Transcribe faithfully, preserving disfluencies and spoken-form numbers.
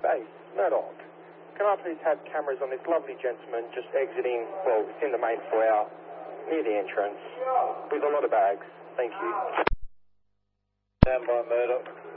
Hey, Murdoch, can I please have cameras on this lovely gentleman just exiting, well, in the main foyer, near the entrance, with a lot of bags? Thank you. Stand by, Murdoch.